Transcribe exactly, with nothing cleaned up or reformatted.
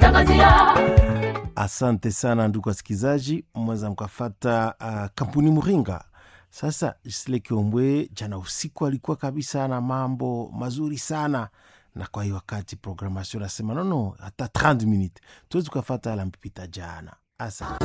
kutangazia. Asante sana ndugu wasikilizaji, mweza mkafata uh, kampuni Muringa. Sasa Gisle Kiombwe jana usiku alikuwa kabisa na mambo mazuri sana, na kwa hiyo wakati programmation nasema no no hata thirty minutes tuwezi kufata ala mpita jana. Asante.